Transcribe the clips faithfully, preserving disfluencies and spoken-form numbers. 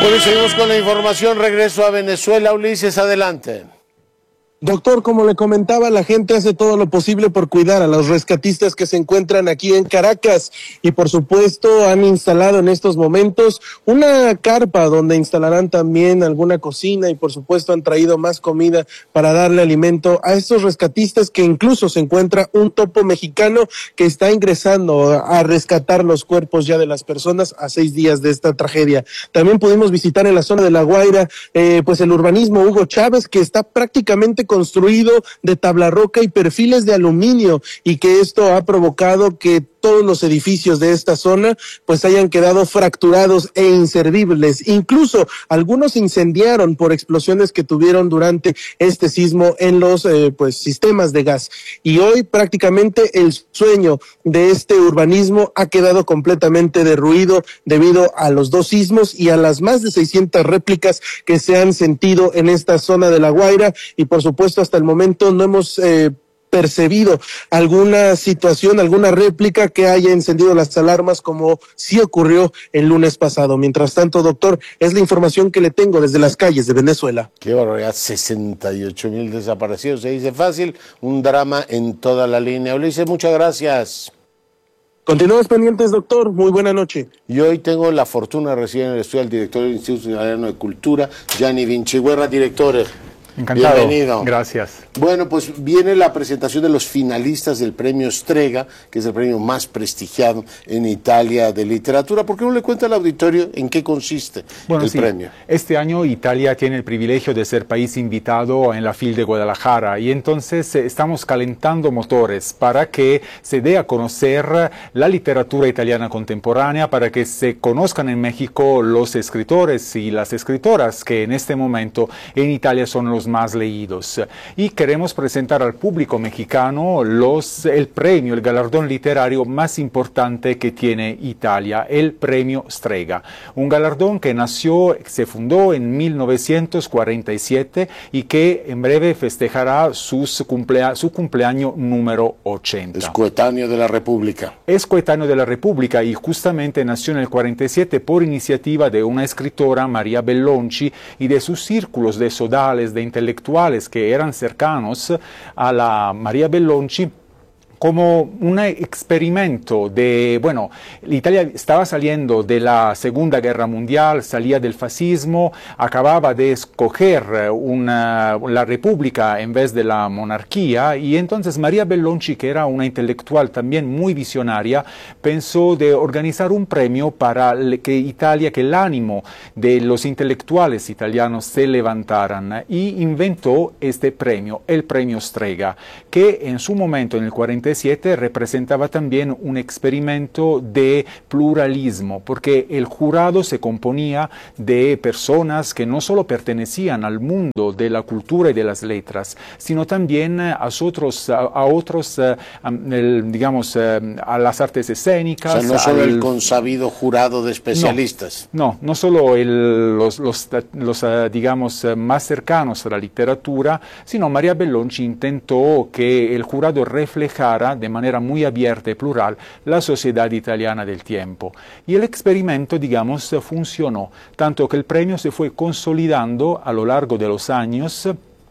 Bueno, seguimos con la información. Regreso a Venezuela. Ulises, adelante. Doctor, como le comentaba, la gente hace todo lo posible por cuidar a los rescatistas que se encuentran aquí en Caracas y por supuesto han instalado en estos momentos una carpa donde instalarán también alguna cocina y por supuesto han traído más comida para darle alimento a estos rescatistas, que incluso se encuentra un topo mexicano que está ingresando a rescatar los cuerpos ya de las personas a seis días de esta tragedia. También pudimos visitar en la zona de La Guaira eh, pues el urbanismo Hugo Chávez, que está prácticamente construido de tabla roca y perfiles de aluminio, y que esto ha provocado que todos los edificios de esta zona pues hayan quedado fracturados e inservibles. Incluso algunos incendiaron por explosiones que tuvieron durante este sismo en los eh, pues sistemas de gas. Y hoy prácticamente el sueño de este urbanismo ha quedado completamente derruido debido a los dos sismos y a las más de seiscientas réplicas que se han sentido en esta zona de La Guaira. Y por supuesto hasta el momento no hemos eh, percibido alguna situación, alguna réplica que haya encendido las alarmas como sí ocurrió el lunes pasado. Mientras tanto, doctor, es la información que le tengo desde las calles de Venezuela. Qué barbaridad, sesenta y ocho mil desaparecidos, se dice fácil, un drama en toda la línea. Ulises, muchas gracias. Continuamos pendientes, doctor. Muy buena noche. Y hoy tengo la fortuna de recibir en el estudio al director del Instituto Italiano de Cultura, Gianni Vinciguerra. Director, encantado. Bienvenido. Gracias. Bueno, pues viene la presentación de los finalistas del premio Strega, que es el premio más prestigiado en Italia de literatura. ¿Por qué no le cuenta al auditorio en qué consiste bueno, el sí. premio? Este año Italia tiene el privilegio de ser país invitado en la FIL de Guadalajara, y entonces eh, estamos calentando motores para que se dé a conocer la literatura italiana contemporánea, para que se conozcan en México los escritores y las escritoras que en este momento en Italia son los más leídos. Y queremos presentar al público mexicano los, el premio, el galardón literario más importante que tiene Italia, el premio Strega. Un galardón que nació, se fundó en mil novecientos cuarenta y siete y que en breve festejará sus cumplea, su cumpleaños número ochenta. Es coetáneo de la República. Es coetáneo de la República y justamente nació en el cuarenta y siete por iniciativa de una escritora, María Bellonci, y de sus círculos de sodales, de intelectuales que eran cercanos a la María Bellonci, como un experimento de, bueno, Italia estaba saliendo de la Segunda Guerra Mundial, salía del fascismo, acababa de escoger una, la república en vez de la monarquía, y entonces María Bellonci, que era una intelectual también muy visionaria, pensó de organizar un premio para que Italia, que el ánimo de los intelectuales italianos se levantaran, y inventó este premio, el premio Strega, que en su momento, en el cuarenta y siete, representaba también un experimento de pluralismo, porque el jurado se componía de personas que no solo pertenecían al mundo de la cultura y de las letras, sino también a otros, a, a otros a, el, digamos, a las artes escénicas. O sea, no solo al, el consabido jurado de especialistas. No, no, no solo el, los, los, los, digamos, más cercanos a la literatura, sino María Bellonci intentó que el jurado reflejara de manera muy abierta y plural la sociedad italiana del tiempo. Y el experimento, digamos, funcionó, tanto que el premio se fue consolidando a lo largo de los años,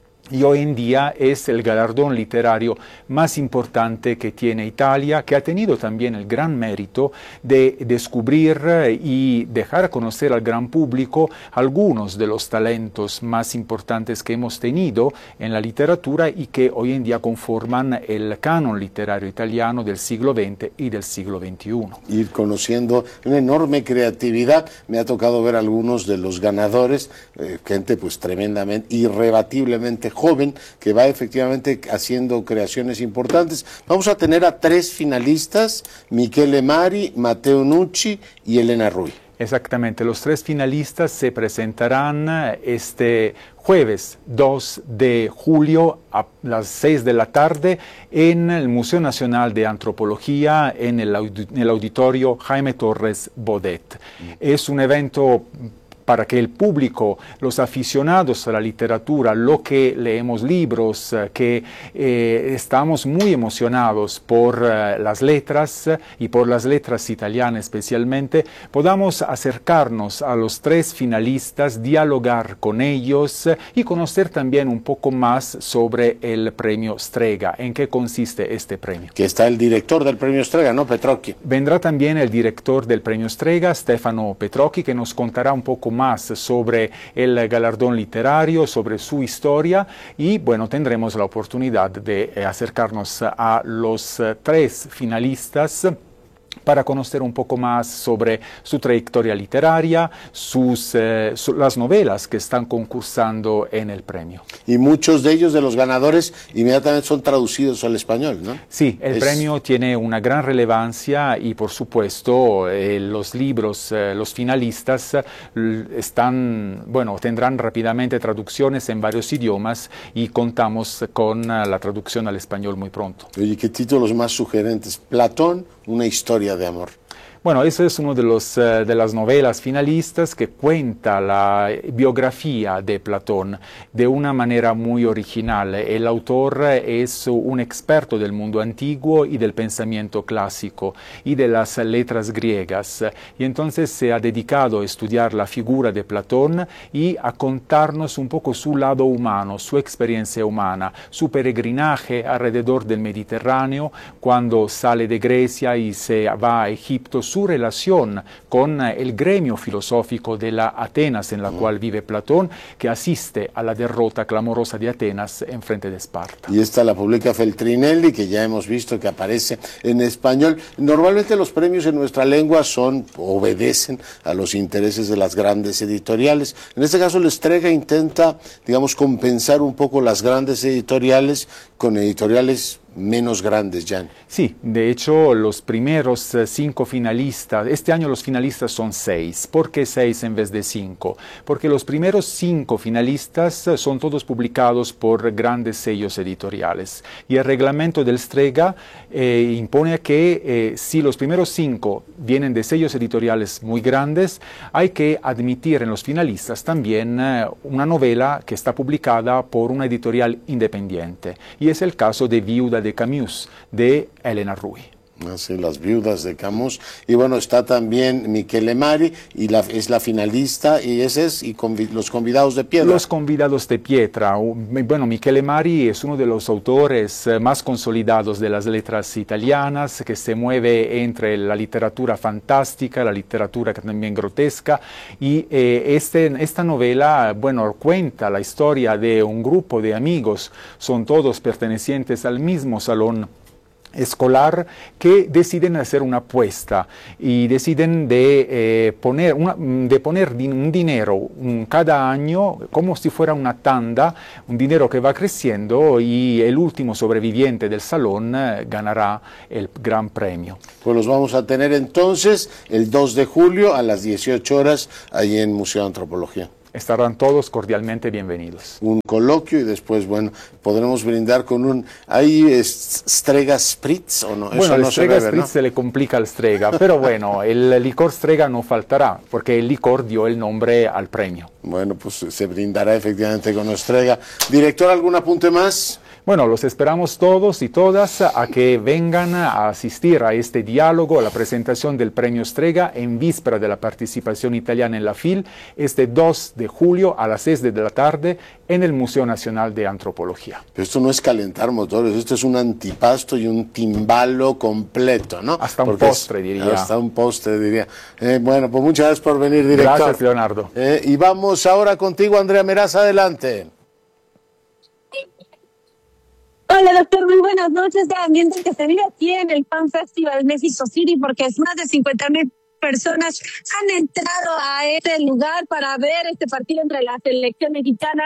y hoy en día es el galardón literario más importante que tiene Italia, que ha tenido también el gran mérito de descubrir y dejar a conocer al gran público algunos de los talentos más importantes que hemos tenido en la literatura y que hoy en día conforman el canon literario italiano del siglo veinte y del siglo veintiuno. Ir conociendo una enorme creatividad. Me ha tocado ver algunos de los ganadores, eh, gente pues tremendamente, irrebatiblemente joven, que va efectivamente haciendo creaciones importantes. Vamos a tener a tres finalistas: Michele Mari, Matteo Nucci y Elena Rui. Exactamente, los tres finalistas se presentarán este jueves dos de julio a las seis de la tarde en el Museo Nacional de Antropología, en el, auditorio Jaime Torres Bodet. Mm. Es un evento para que el público, los aficionados a la literatura, lo que leemos libros, que eh, estamos muy emocionados por eh, las letras y por las letras italianas especialmente, podamos acercarnos a los tres finalistas, dialogar con ellos y conocer también un poco más sobre el premio Strega. ¿En qué consiste este premio? Que está el director del premio Strega, ¿no? Petrocchi. Vendrá también el director del premio Strega, Stefano Petrocchi, que nos contará un poco más sobre el galardón literario, sobre su historia y, bueno, tendremos la oportunidad de eh, acercarnos a los eh, tres finalistas para conocer un poco más sobre su trayectoria literaria, sus, eh, su, las novelas que están concursando en el premio. Y muchos de ellos, de los ganadores, inmediatamente son traducidos al español, ¿no? Sí, el es... premio tiene una gran relevancia y, por supuesto, eh, los libros, eh, los finalistas eh, están, bueno, tendrán rápidamente traducciones en varios idiomas y contamos con uh, la traducción al español muy pronto. Oye, ¿qué títulos más sugerentes? Platón, una historia de amor. Bueno, ese es uno de, los, uh, de las novelas finalistas que cuenta la biografía de Platón de una manera muy original. El autor es un experto del mundo antiguo y del pensamiento clásico y de las letras griegas, y entonces se ha dedicado a estudiar la figura de Platón y a contarnos un poco su lado humano, su experiencia humana, su peregrinaje alrededor del Mediterráneo, cuando sale de Grecia y se va a Egipto, su relación con el gremio filosófico de la Atenas en la cual vive Platón, que asiste a la derrota clamorosa de Atenas en frente de Esparta. Y esta la publica Feltrinelli, que ya hemos visto que aparece en español. Normalmente los premios en nuestra lengua son, obedecen a los intereses de las grandes editoriales. En este caso, el Strega intenta, digamos, compensar un poco las grandes editoriales con editoriales menos grandes, Jan. Sí, de hecho los primeros uh, cinco finalistas, este año los finalistas son seis. ¿Por qué seis en vez de cinco? Porque los primeros cinco finalistas uh, son todos publicados por grandes sellos editoriales. Y el reglamento del Strega eh, impone que eh, si los primeros cinco vienen de sellos editoriales muy grandes, hay que admitir en los finalistas también uh, una novela que está publicada por una editorial independiente. Y es el caso de Viuda de Camus, de Elena Rui. Así, Las viudas de Camus. Y bueno, está también Michele Mari, y la, es la finalista, y ese es, y convi los convidados de piedra. Los convidados de piedra. Bueno, Michele Mari es uno de los autores más consolidados de las letras italianas, que se mueve entre la literatura fantástica, la literatura también grotesca, y eh, este, esta novela, bueno, cuenta la historia de un grupo de amigos, son todos pertenecientes al mismo salón escolar, que deciden hacer una apuesta y deciden de, eh, poner, una, de poner din, un dinero un, cada año como si fuera una tanda, un dinero que va creciendo, y el último sobreviviente del salón eh, ganará el gran premio. Pues los vamos a tener entonces el dos de julio a las dieciocho horas allí en Museo de Antropología. Estarán todos cordialmente bienvenidos. Un coloquio y después, bueno, podremos brindar con un... ¿Hay Strega Spritz o no? Bueno, Eso el no Strega se bebe, Spritz ¿no? se le complica al Strega, pero bueno, el licor Strega no faltará, porque el licor dio el nombre al premio. Bueno, pues se brindará efectivamente con Strega. Director, ¿algún apunte más? Bueno, los esperamos todos y todas a que vengan a asistir a este diálogo, a la presentación del premio Strega en víspera de la participación italiana en la FIL, este dos de julio a las seis de la tarde en el Museo Nacional de Antropología. Pero esto no es calentar motores, esto es un antipasto y un timbalo completo, ¿no? Hasta un Porque postre, es, diría. Hasta un postre, diría. Eh, bueno, pues muchas gracias por venir, director. Gracias, Leonardo. Eh, y vamos ahora contigo, Andrea Meraz, adelante. Hola, doctor, muy buenas noches. De ambiente que se vive aquí en el Fan Festival México City, porque es más de cincuenta mil personas han entrado a este lugar para ver este partido entre la selección mexicana.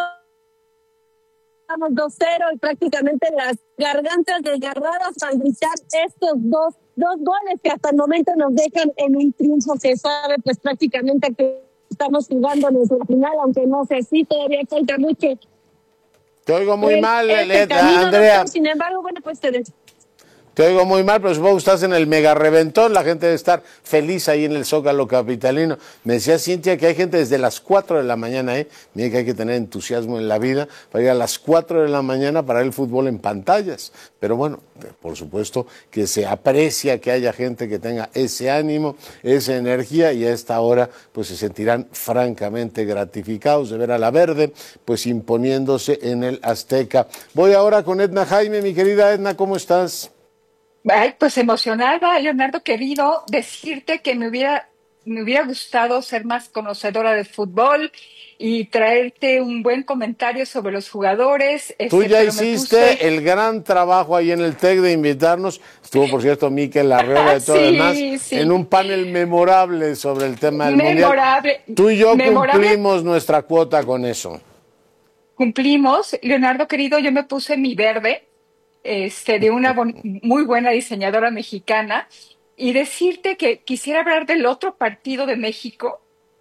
Estamos dos cero y prácticamente las gargantas desgarradas al gritar estos dos, dos goles que hasta el momento nos dejan en un triunfo que sabe pues prácticamente que estamos jugando nuestro final, aunque no sé si todavía falta mucho. Te oigo muy el, mal, este Leta, camino, Andrea. Doctor, sin embargo, bueno, pues te des... Te oigo muy mal, pero supongo que estás en el mega reventón, la gente debe estar feliz ahí en el Zócalo capitalino. Me decía Cintia que hay gente desde las cuatro de la mañana, ¿eh? Mira que hay que tener entusiasmo en la vida para ir a las cuatro de la mañana para ver el fútbol en pantallas. Pero bueno, por supuesto que se aprecia que haya gente que tenga ese ánimo, esa energía, y a esta hora pues se sentirán francamente gratificados de ver a la Verde pues imponiéndose en el Azteca. Voy ahora con Edna Jaime. Mi querida Edna, ¿cómo estás? Ay, pues emocionada, Leonardo querido, decirte que me hubiera, me hubiera gustado ser más conocedora del fútbol y traerte un buen comentario sobre los jugadores. Tú Este, ya pero me hiciste puse... el gran trabajo ahí en el TEC de invitarnos. Estuvo, por cierto, Mikel Arreola y todo lo demás, Sí, sí, en un panel memorable sobre el tema del Mundial. memorable, Tú y yo memorable. cumplimos nuestra cuota con eso. Cumplimos, Leonardo querido, yo me puse mi verde, este, de una bon- muy buena diseñadora mexicana, y decirte que quisiera hablar del otro partido de México,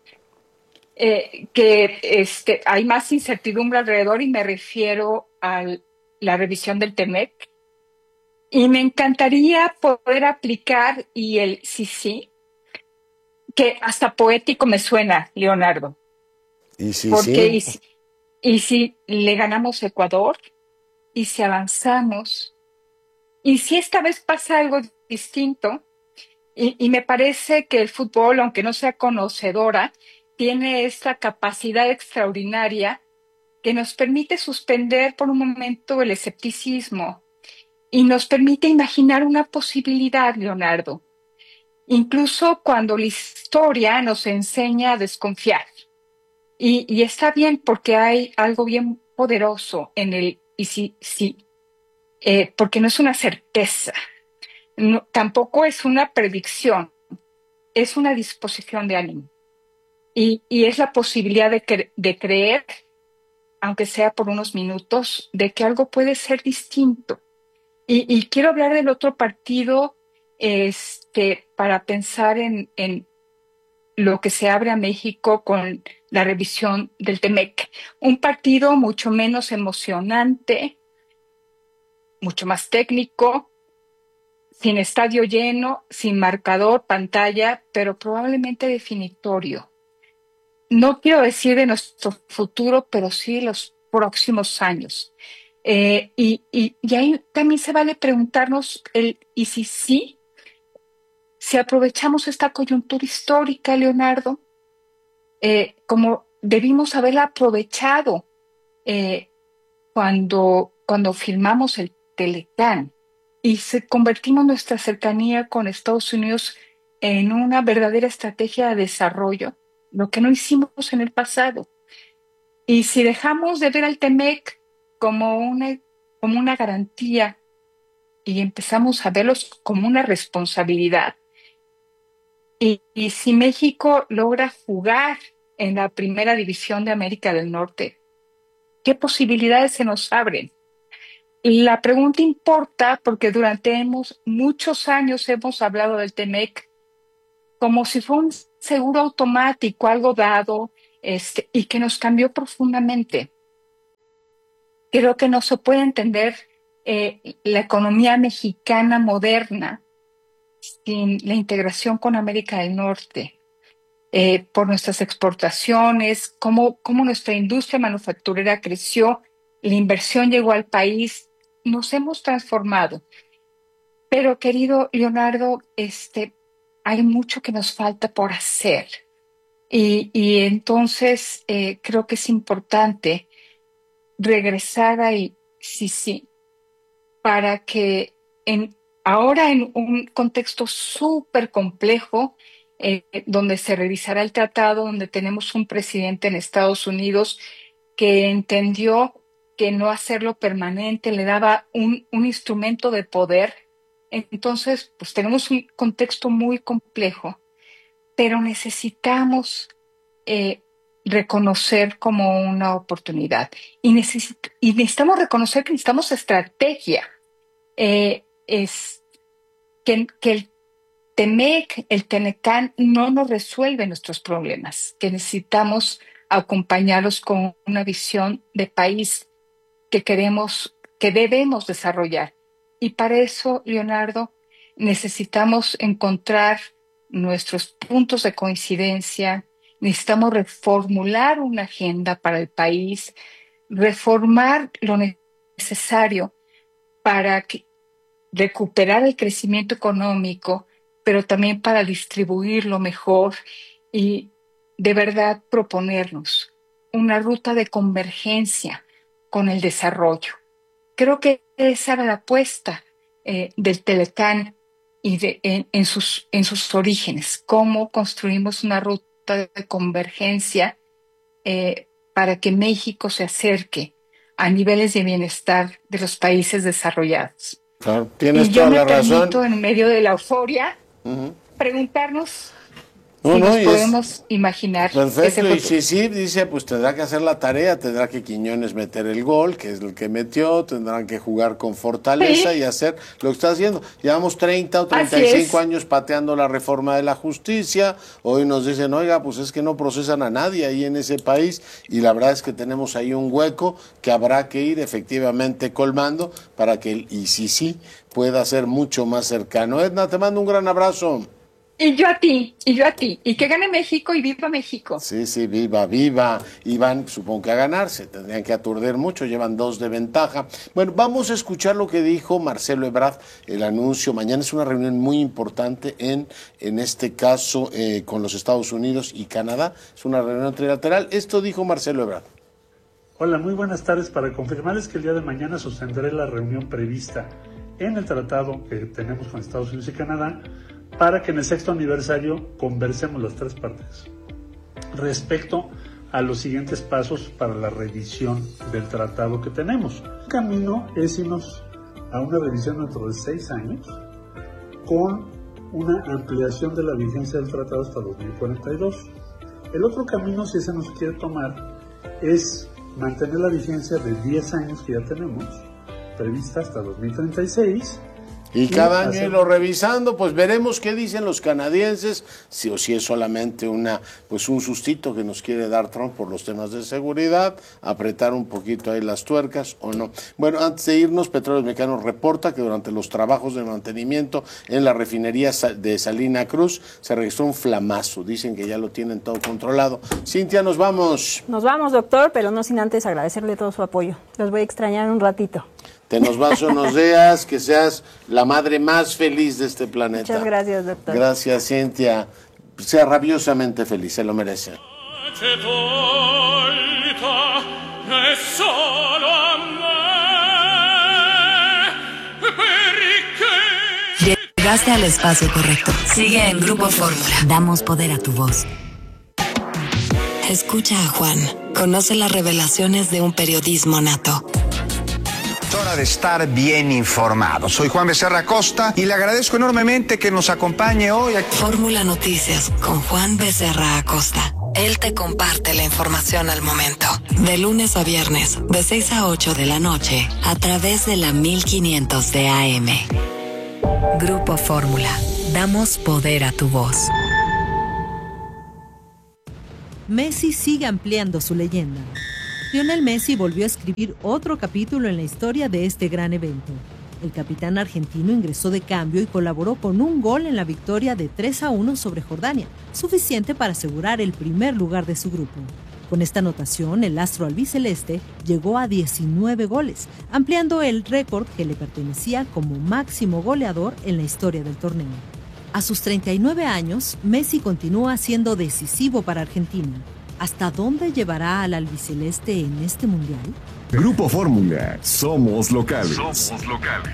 eh, que este, hay más incertidumbre alrededor, y me refiero a la revisión del Temec. Y me encantaría poder aplicar y el sí, sí, que hasta poético me suena, Leonardo, Y sí, porque sí. y si, y si le ganamos a Ecuador, y si avanzamos, y si esta vez pasa algo distinto, y, y me parece que el fútbol, aunque no sea conocedora, tiene esta capacidad extraordinaria que nos permite suspender por un momento el escepticismo y nos permite imaginar una posibilidad, Leonardo, incluso cuando la historia nos enseña a desconfiar. Y, y está bien porque hay algo bien poderoso en el y sí, sí, eh, porque no es una certeza, no, tampoco es una predicción, es una disposición de ánimo. Y, y es la posibilidad de, cre- de creer, aunque sea por unos minutos, de que algo puede ser distinto. Y, y quiero hablar del otro partido, este, para pensar en, en lo que se abre a México con la revisión del Temec. Un partido mucho menos emocionante, mucho más técnico, sin estadio lleno, sin marcador, pantalla, pero probablemente definitorio. No quiero decir de nuestro futuro, pero sí de los próximos años. Eh, y, y, y ahí también se vale preguntarnos el y si sí, si aprovechamos esta coyuntura histórica, Leonardo, eh, como debimos haberla aprovechado eh, cuando, cuando firmamos el Telecán y se convertimos nuestra cercanía con Estados Unidos en una verdadera estrategia de desarrollo, lo que no hicimos en el pasado. Y si dejamos de ver al Temec como una, como una garantía y empezamos a verlos como una responsabilidad, y, y si México logra jugar en la primera división de América del Norte, ¿qué posibilidades se nos abren? La pregunta importa porque durante hemos, muchos años hemos hablado del Temec como si fuera un seguro automático, algo dado, este, y que nos cambió profundamente. Creo que no se puede entender eh, la economía mexicana moderna sin la integración con América del Norte, eh, por nuestras exportaciones, cómo, cómo nuestra industria manufacturera creció, la inversión llegó al país, nos hemos transformado. Pero querido Leonardo, este, hay mucho que nos falta por hacer. Y, y entonces eh, creo que es importante regresar ahí, sí, sí, para que en, ahora en un contexto súper complejo, eh, donde se revisará el tratado, donde tenemos un presidente en Estados Unidos que entendió que no hacerlo permanente le daba un, un instrumento de poder. Entonces, pues tenemos un contexto muy complejo, pero necesitamos eh, reconocer como una oportunidad. Y, necesit- y necesitamos reconocer que necesitamos estrategia. Eh, es que, que el Temec, el Tenecán, no nos resuelve nuestros problemas, que necesitamos acompañarlos con una visión de país que queremos, que debemos desarrollar. Y para eso, Leonardo, necesitamos encontrar nuestros puntos de coincidencia, necesitamos reformular una agenda para el país, reformar lo necesario para que, recuperar el crecimiento económico, pero también para distribuirlo mejor y de verdad proponernos una ruta de convergencia con el desarrollo. Creo que esa era la apuesta eh, del Telecán y de, en, en, sus, en sus orígenes, cómo construimos una ruta de convergencia eh, para que México se acerque a niveles de bienestar de los países desarrollados. Claro, tienes y yo toda me la razón. permito, en medio de la euforia, uh-huh. preguntarnos no, si no, nos es podemos imaginar perfecto, ese y si sí, dice, pues tendrá que hacer la tarea, tendrá que Quiñones meter el gol, que es el que metió, tendrán que jugar con fortaleza sí. y hacer lo que está haciendo. Llevamos treinta o treinta y cinco años pateando la reforma de la justicia, hoy nos dicen, oiga, pues es que no procesan a nadie ahí en ese país, y la verdad es que tenemos ahí un hueco que habrá que ir efectivamente colmando para que el I C C pueda ser mucho más cercano. Edna, te mando un gran abrazo. Y yo a ti, y yo a ti, y que gane México y viva México. Sí, sí, viva, viva. Y van, supongo que a ganarse, tendrían que aturdir mucho, llevan dos de ventaja. Bueno, vamos a escuchar lo que dijo Marcelo Ebrard, el anuncio. Mañana es una reunión muy importante en, en este caso, eh, con los Estados Unidos y Canadá. Es una reunión trilateral. Esto dijo Marcelo Ebrard. Hola, muy buenas tardes. Para confirmarles que el día de mañana sostendré la reunión prevista en el tratado que tenemos con Estados Unidos y Canadá, para que en el sexto aniversario conversemos las tres partes respecto a los siguientes pasos para la revisión del tratado que tenemos. El camino es irnos a una revisión dentro de seis años con una ampliación de la vigencia del tratado hasta dos mil cuarenta y dos. El otro camino, si ese nos quiere tomar, es mantener la vigencia de diez años que ya tenemos, prevista hasta dos mil treinta y seis, Y cada año irlo revisando, pues veremos qué dicen los canadienses, si o si es solamente una, pues un sustito que nos quiere dar Trump por los temas de seguridad, apretar un poquito ahí las tuercas o no. Bueno, antes de irnos, Petróleos Mexicanos reporta que durante los trabajos de mantenimiento en la refinería de Salina Cruz se registró un flamazo. Dicen que ya lo tienen todo controlado. Cintia, nos vamos. Nos vamos, doctor, pero no sin antes agradecerle todo su apoyo. Los voy a extrañar un ratito. Te nos vas o nos deas, que seas la madre más feliz de este planeta. Muchas gracias, doctor. Gracias, Cintia. Sea rabiosamente feliz, se lo merece. Llegaste al espacio correcto. Sigue en Grupo Fórmula. Damos poder a tu voz. Escucha a Juan. Conoce las revelaciones de un periodismo nato. Hora de estar bien informado. Soy Juan Becerra Acosta y le agradezco enormemente que nos acompañe hoy aquí. Fórmula Noticias con Juan Becerra Acosta. Él te comparte la información al momento. De lunes a viernes, de seis a ocho de la noche, a través de la mil quinientos de A M. Grupo Fórmula. Damos poder a tu voz. Messi sigue ampliando su leyenda. Lionel Messi volvió a escribir otro capítulo en la historia de este gran evento. El capitán argentino ingresó de cambio y colaboró con un gol en la victoria de tres a uno sobre Jordania, suficiente para asegurar el primer lugar de su grupo. Con esta anotación, el astro albiceleste llegó a diecinueve goles, ampliando el récord que le pertenecía como máximo goleador en la historia del torneo. A sus treinta y nueve años, Messi continúa siendo decisivo para Argentina. ¿Hasta dónde llevará al albiceleste en este mundial? Grupo Fórmula, somos locales. Somos locales.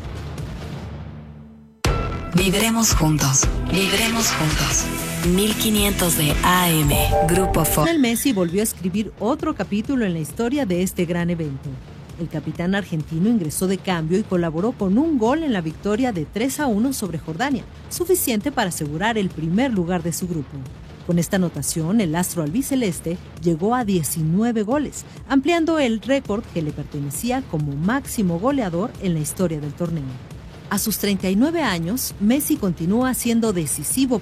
Viviremos juntos, viviremos juntos. mil quinientos de A M, Grupo Fórmula. Lionel Messi volvió a escribir otro capítulo en la historia de este gran evento. El capitán argentino ingresó de cambio y colaboró con un gol en la victoria de tres a uno sobre Jordania, suficiente para asegurar el primer lugar de su grupo. Con esta anotación, el astro albiceleste llegó a diecinueve goles, ampliando el récord que le pertenecía como máximo goleador en la historia del torneo. A sus treinta y nueve años, Messi continúa siendo decisivo